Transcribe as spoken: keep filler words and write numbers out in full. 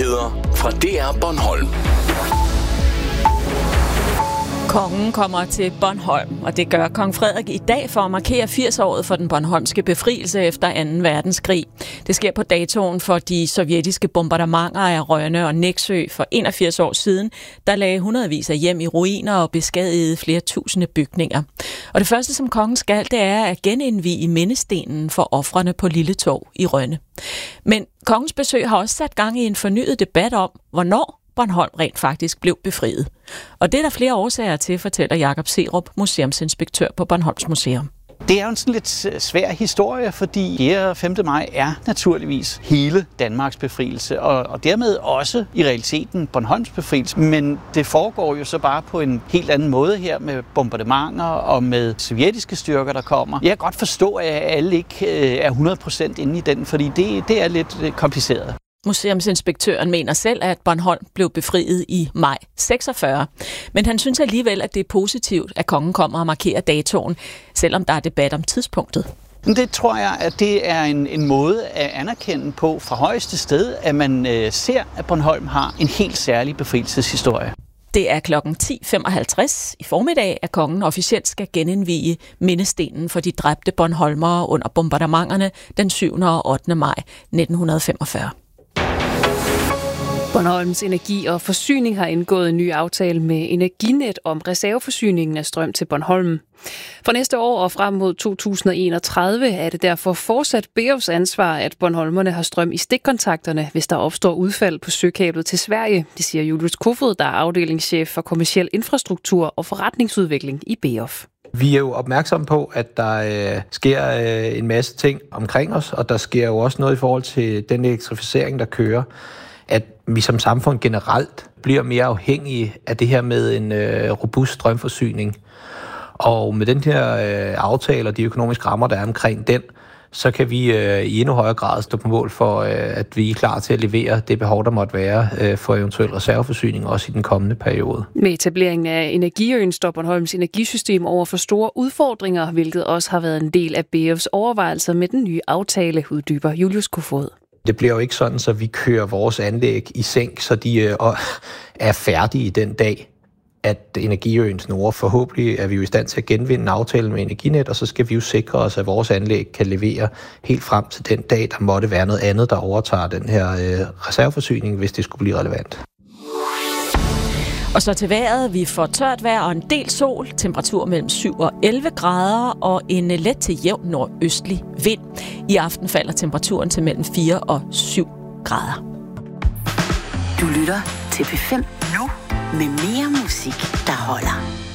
Nyheder fra D R Bornholm. Kongen kommer til Bornholm, og det gør kong Frederik i dag for at markere firs-året for den bornholmske befrielse efter anden verdenskrig. Det sker på datoen for de sovjetiske bombardementer af Rønne og Nexø for enogfirs år siden, der lagde hundredvis af hjem i ruiner og beskadigede flere tusinde bygninger. Og det første, som kongen skal, det er at genindvige mindestenen for ofrene på Lille Torv i Rønne. Men kongens besøg har også sat gang i en fornyet debat om, hvornår Bornholm rent faktisk blev befriet. Og det er der flere årsager til, fortæller Jakob Serup, museumsinspektør på Bornholms Museum. Det er jo en sådan lidt svær historie, fordi fjerde og femte maj er naturligvis hele Danmarks befrielse, og, og dermed også i realiteten Bornholms befrielse. Men det foregår jo så bare på en helt anden måde her med bombardementer og med sovjetiske styrker, der kommer. Jeg kan godt forstå, at alle ikke er hundrede procent inde i den, fordi det, det er lidt kompliceret. Museumsinspektøren mener selv, at Bornholm blev befriet i maj seksogfyrre. Men han synes alligevel, at det er positivt, at kongen kommer og markerer datoen, selvom der er debat om tidspunktet. Det tror jeg, at det er en, en måde at anerkende på fra højeste sted, at man øh, ser, at Bornholm har en helt særlig befrielseshistorie. Det er klokken ti femoghalvtreds i formiddag, at kongen officielt skal genindvige mindestenen for de dræbte bornholmere under bombardementerne den syvende og ottende maj nitten femogfyrre. Bornholms Energi og Forsyning har indgået en ny aftale med Energinet om reserveforsyningen af strøm til Bornholm. For næste år og frem mod to tusind og enogtredive er det derfor fortsat B E O's ansvar, at bornholmerne har strøm i stikkontakterne, hvis der opstår udfald på søkablet til Sverige, det siger Julius Kofod, der er afdelingschef for kommerciel infrastruktur og forretningsudvikling i B E O F. Vi er jo opmærksomme på, at der øh, sker øh, en masse ting omkring os, og der sker jo også noget i forhold til den elektrificering, der kører, at vi som samfund generelt bliver mere afhængige af det her med en øh, robust strømforsyning. Og med den her øh, aftale og de økonomiske rammer, der er omkring den, så kan vi øh, i endnu højere grad stå på mål for, øh, at vi er klar til at levere det behov, der måtte være øh, for eventuel reserveforsyning, også i den kommende periode. Med etableringen af Energiøen står Bornholms energisystem over for store udfordringer, hvilket også har været en del af B E O's overvejelser med den nye aftale, uddyber Julius Kofod. Det bliver jo ikke sådan, så vi kører vores anlæg i sænk, så de øh, er færdige den dag, at Energiøen snurrer. Forhåbentlig er vi jo i stand til at genvinde en aftale med Energinet, og så skal vi jo sikre os, at vores anlæg kan levere helt frem til den dag, der måtte være noget andet, der overtager den her øh, reserveforsyning, hvis det skulle blive relevant. Og så til vejret. Vi får tørt vejr og en del sol. Temperatur mellem syv og elleve grader og en let til jævn nordøstlig vind. I aften falder temperaturen til mellem fire og syv grader. Du lytter til P fem nu med mere musik, der holder.